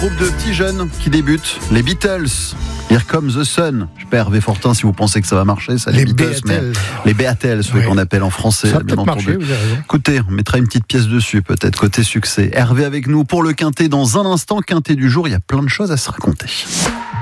Groupe de petits jeunes qui débutent, les Beatles. Here Comes the Sun. Je sais pas, Hervé Fortin, si vous pensez que ça va marcher, ça, les Beatles, mais les Beatles, ceux qu'on appelle en français. Ça va peut-être marcher, vous avez raison. Écoutez, on mettra une petite pièce dessus, peut-être, côté succès. Hervé avec nous pour le Quintet dans un instant. Quintet du jour, il y a plein de choses à se raconter.